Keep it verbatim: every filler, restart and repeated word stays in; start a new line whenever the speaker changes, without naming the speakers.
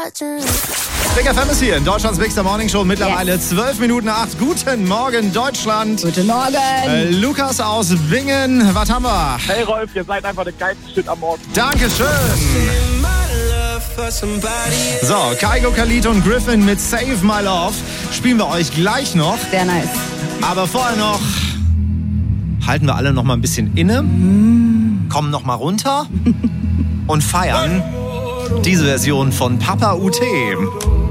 Big F M ist hier in Deutschlands Bigster Morning Show. Mittlerweile zwölf yes. Minuten nach acht. Guten Morgen, Deutschland.
Guten Morgen.
Äh, Lukas aus Bingen. Was haben wir?
Hey Rolf, ihr seid einfach der geilste Shit am Morgen.
Dankeschön. So, Kygo, Khalid und Griffin mit Save My Love spielen wir euch gleich noch.
Sehr nice.
Aber vorher noch halten wir alle noch mal ein bisschen inne, kommen noch mal runter und feiern diese Version von Papa U T.